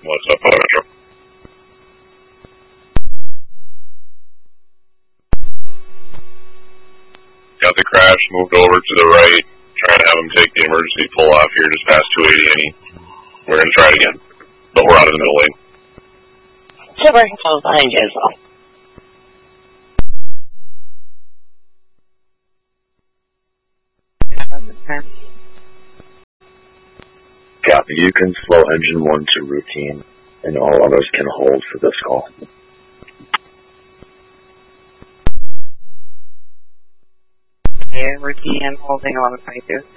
What's up, Metro? Got the crash moved over to the right. Trying to have them take the emergency pull off here just past 280 any. We're going to try it again. But we're out of the middle lane. Super, close behind you as well. Copy. You can slow engine 1 to routine, and all others can hold for this call. Yeah, routine, I'm holding on if I do.